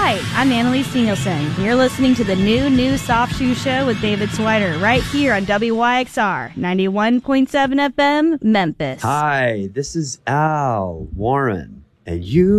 Hi, I'm Annalise Danielson. You're listening to the new Soft Shoe Show with David Swider right here on WYXR 91.7 FM, Memphis. Hi, this is Al Warren, and you